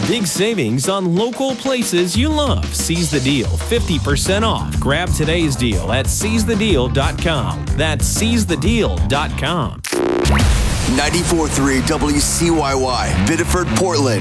Big savings on local places you love. Seize the deal. 50% off. Grab today's deal at seizethedeal.com. That's seizethedeal.com. 94.3 WCYY, Biddeford, Portland.